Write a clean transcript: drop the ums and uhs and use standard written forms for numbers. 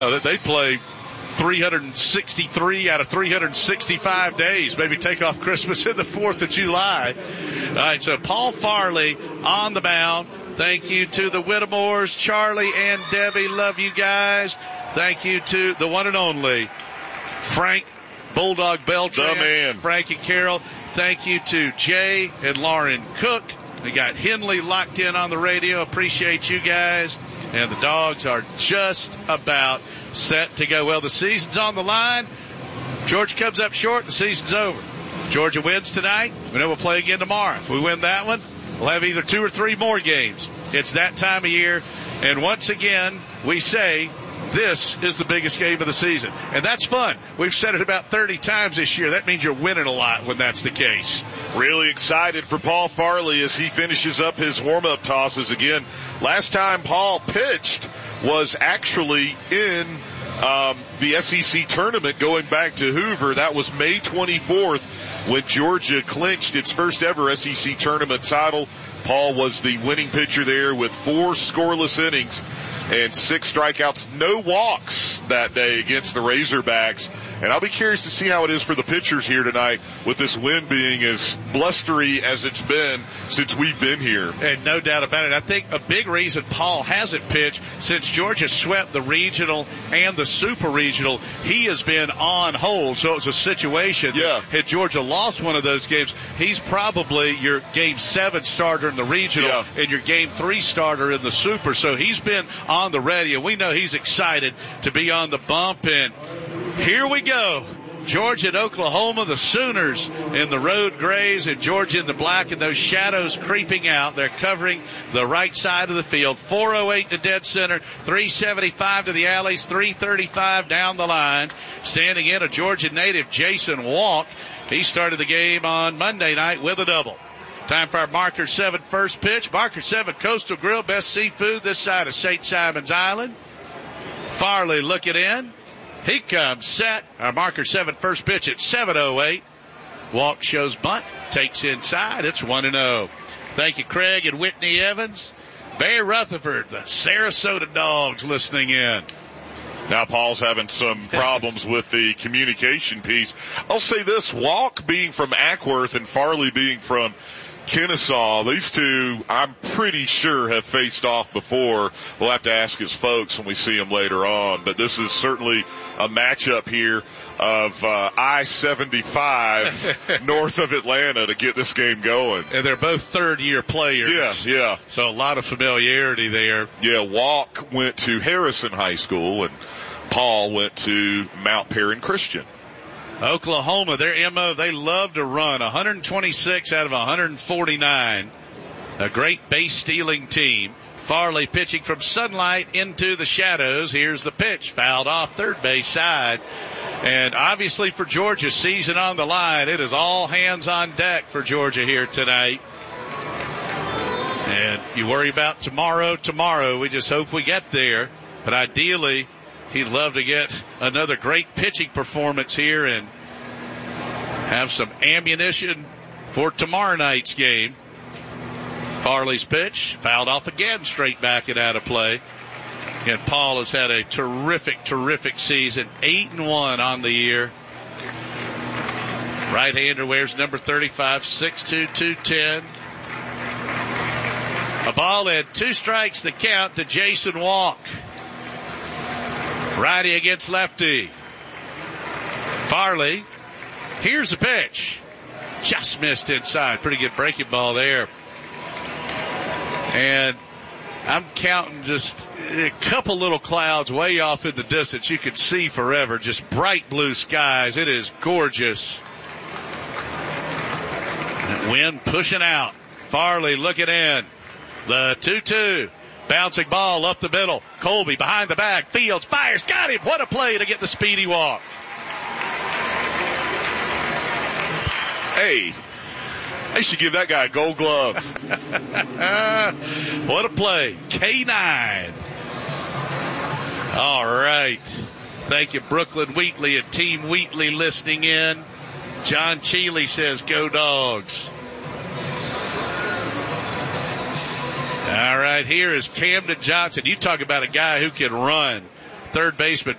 They play 363 out of 365 days. Maybe take off Christmas and the 4th of July. All right, so Paul Farley on the mound. Thank you to the Whittemores, Charlie and Debbie. Love you guys. Thank you to the one and only Frank Bulldog Beltran. The man. Frank and Carol. Thank you to Jay and Lauren Cook. We got Henley locked in on the radio. Appreciate you guys. And the Dogs are just about set to go. Well, the season's on the line. Georgia comes up short, the season's over. Georgia wins tonight. We know we'll play again tomorrow. If we win that one, we'll have either 2 or 3 more games. It's that time of year. And once again, we say this is the biggest game of the season. And that's fun. We've said it about 30 times this year. That means you're winning a lot when that's the case. Really excited for Paul Farley as he finishes up his warm-up tosses again. Last time Paul pitched was actually in the SEC tournament going back to Hoover. That was May 24th when Georgia clinched its first ever SEC tournament title. Paul was the winning pitcher there with 4 scoreless innings and 6 strikeouts, no walks that day against the Razorbacks. And I'll be curious to see how it is for the pitchers here tonight with this wind being as blustery as it's been since we've been here. And no doubt about it. I think a big reason Paul hasn't pitched since Georgia swept the regional and the super regional, he has been on hold. So it's a situation. Yeah. Had Georgia lost one of those games, he's probably your game 7 starter in the regional and your game 3 starter in the super. So he's been on the ready, and we know he's excited to be on the bump. And here we go. Georgia at Oklahoma, the Sooners in the road grays and Georgia in the black, and those shadows creeping out. They're covering the right side of the field. 408 to dead center, 375 to the alleys, 335 down the line. Standing in, a Georgia native, Jason Walk. He started the game on Monday night with a double. Time for our Marker 7 first pitch. Marker 7 Coastal Grill, best seafood this side of St. Simon's Island. Farley looking in. He comes set. Our Marker 7 first pitch at 7:08. Walk shows bunt. Takes inside. It's 1-0. Thank you, Craig and Whitney Evans. Barry Rutherford, the Sarasota Dogs listening in. Now Paul's having some problems with the communication piece. I'll say this, Walk being from Ackworth and Farley being from Kennesaw, these two, I'm pretty sure, have faced off before. We'll have to ask his folks when we see them later on. But this is certainly a matchup here of I-75 north of Atlanta to get this game going. And they're both third-year players. Yeah. So a lot of familiarity there. Yeah, Walk went to Harrison High School, and Paul went to Mount Perrin Christian. Oklahoma, their MO, they love to run. 126 out of 149. A great base-stealing team. Farley pitching from sunlight into the shadows. Here's the pitch. Fouled off third base side. And obviously for Georgia, season on the line. It is all hands on deck for Georgia here tonight. And you worry about tomorrow. We just hope we get there. But ideally, he'd love to get another great pitching performance here and have some ammunition for tomorrow night's game. Farley's pitch, fouled off again, straight back and out of play. And Paul has had a terrific season, 8-1 on the year. Right-hander wears number 35, 6'2", 210. A ball and 2 strikes the count to Jason Walk. Righty against lefty. Farley. Here's the pitch. Just missed inside. Pretty good breaking ball there. And I'm counting just a couple little clouds way off in the distance. You could see forever. Just bright blue skies. It is gorgeous. And wind pushing out. Farley looking in. The 2-2. Bouncing ball up the middle. Colby behind the bag. Fields fires. Got him. What a play to get the speedy walk. Hey, they should give that guy a gold glove. What a play. K9. All right. Thank you, Brooklyn Wheatley and Team Wheatley listening in. John Cheeley says, go Dogs. All right, here is Camden Johnson. You talk about a guy who can run. Third baseman